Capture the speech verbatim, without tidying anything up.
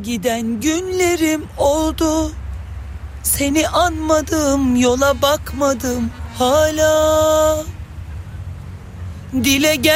Giden günlerim oldu, seni anmadım, yola bakmadım hala. Dile gel